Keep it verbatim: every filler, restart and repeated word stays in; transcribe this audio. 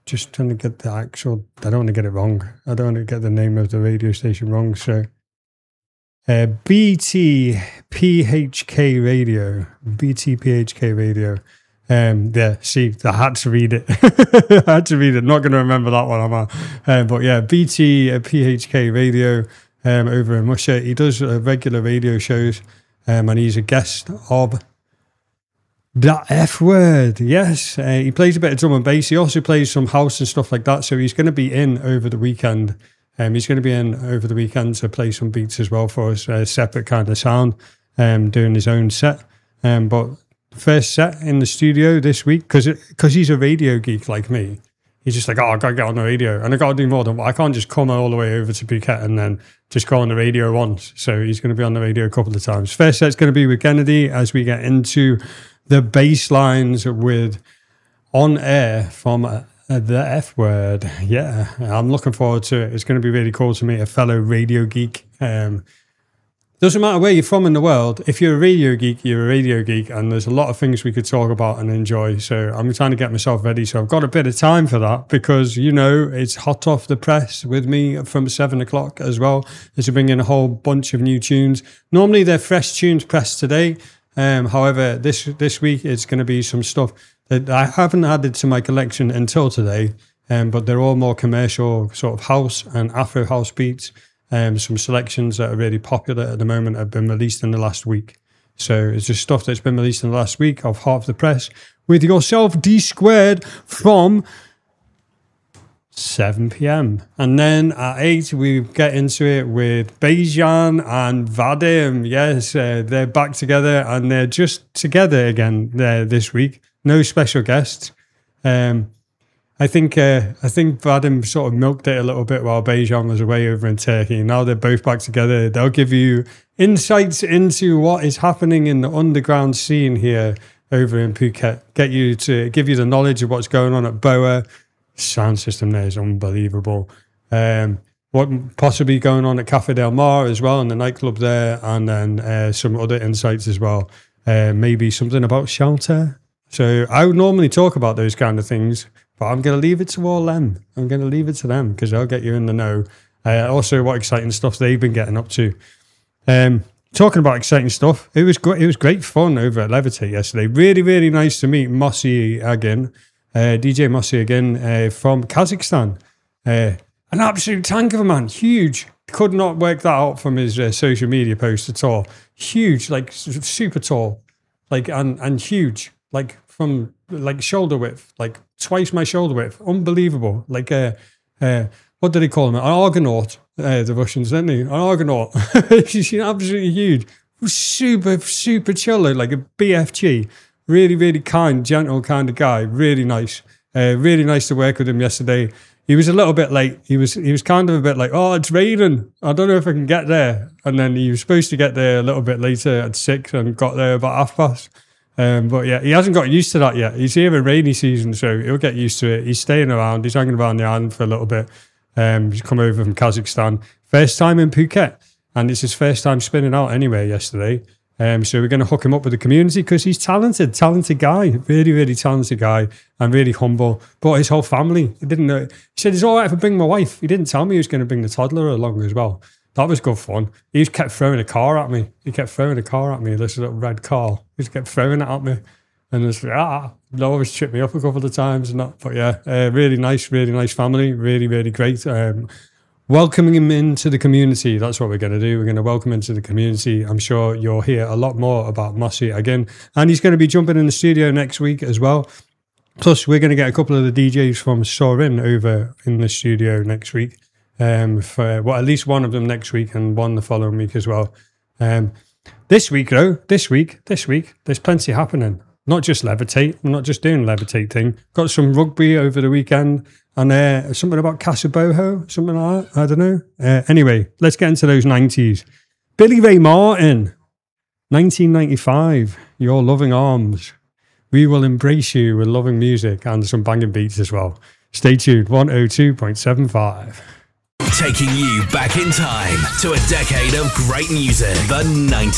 just trying to get the actual, I don't want to get it wrong. I don't want to get the name of the radio station wrong. So uh, B T P H K Radio, B T P H K Radio. Um, yeah, see, I had to read it. I had to read it. Not going to remember that one, am I? Uh, but yeah, B T P H K Radio um, over in Russia. He does uh, regular radio shows um, and he's a guest of That F Word. Yes, uh, he plays a bit of drum and bass. He also plays some house and stuff like that. So he's going to be in over the weekend. Um, he's going to be in over the weekend to play some beats as well for us, a separate kind of sound, um, doing his own set. Um, but first set in the studio this week, because because he's a radio geek like me. He's just like, oh, I got to get on the radio. And I got to do more than, I can't just come all the way over to Phuket and then just go on the radio once. So he's going to be on the radio a couple of times. First set's going to be with Kennedy as we get into the bass lines with On Air from uh, The F Word. Yeah, I'm looking forward to it. It's going to be really cool to meet a fellow radio geek. Um, Doesn't matter where you're from in the world. If you're a radio geek, you're a radio geek, and there's a lot of things we could talk about and enjoy. So I'm trying to get myself ready. So I've got a bit of time for that because, you know, it's hot off the press with me from seven o'clock as well. As we bring in a whole bunch of new tunes. Normally they're fresh tunes pressed today. Um, however, this this week it's going to be some stuff that I haven't added to my collection until today. Um, but they're all more commercial sort of house and Afro house beats. Um, some selections that are really popular at the moment have been released in the last week. So it's just stuff that's been released in the last week of Half the Press with yourself, D Squared, from seven p.m. And then at eight, we get into it with Bejan and Vadim. Yes, uh, they're back together and they're just together again there this week. No special guests. Um, I think uh, I think Vadim sort of milked it a little bit while Bejan was away over in Turkey. Now they're both back together. They'll give you insights into what is happening in the underground scene here over in Phuket. Get you to give you the knowledge of what's going on at Boa. Sound system there is unbelievable. Um, what possibly going on at Cafe Del Mar as well, in the nightclub there, and then uh, some other insights as well. Uh, maybe something about shelter. So I would normally talk about those kind of things, but I'm going to leave it to all them. I'm going to leave it to them because they'll get you in the know. Uh, also, what exciting stuff they've been getting up to. Um, talking about exciting stuff, it was great. It was great fun over at Levitate yesterday. Really, really nice to meet Mossy again, uh, D J Mossy again uh, from Kazakhstan. Uh, an absolute tank of a man, huge. Could not work that out from his uh, social media post at all. Huge, like super tall, like and and huge, like from like shoulder width, like twice my shoulder width. Unbelievable. Like a, uh, uh, what did they call him? An Argonaut. Uh, the Russians, didn't they? An Argonaut. She's absolutely huge. Super, super chill, like a B F G. Really, really kind, gentle kind of guy. Really nice. Uh, really nice to work with him yesterday. He was a little bit late. He was he was kind of a bit like, oh, it's raining. I don't know if I can get there. And then he was supposed to get there a little bit later at six and got there about half past. Um, but yeah, he hasn't got used to that yet. He's here in rainy season, so he'll get used to it. He's staying around. He's hanging around the island for a little bit. Um, he's come over from Kazakhstan. First time in Phuket. And it's his first time spinning out anyway yesterday. Um, so we're going to hook him up with the community because he's talented, talented guy. Really, really talented guy and really humble. But his whole family, he didn't know. He said, it's all right if I bring my wife. He didn't tell me he was going to bring the toddler along as well. That was good fun. He just kept throwing a car at me. He kept throwing a car at me, this little red car. He just kept throwing it at me. And it's like, ah, it always tripped me up a couple of times and that. But yeah, uh, really nice, really nice family. Really, really great. Um, welcoming him into the community. That's what we're going to do. We're going to welcome him to the community. I'm sure you'll hear a lot more about Mossy again. And he's going to be jumping in the studio next week as well. Plus, we're going to get a couple of the D Js from Sorin over in the studio next week. Um, for well, at least one of them next week and one the following week as well. Um, this week, though, this week, this week, there's plenty happening. Not just Levitate. I'm not just doing Levitate thing. Got some rugby over the weekend and uh, something about Casa Boho, something like that. I don't know. Uh, anyway, let's get into those nineties. Billy Ray Martin, nineteen ninety-five. Your loving arms. We will embrace you with loving music and some banging beats as well. Stay tuned. one oh two point seven five. Taking you back in time to a decade of great music. The nineties.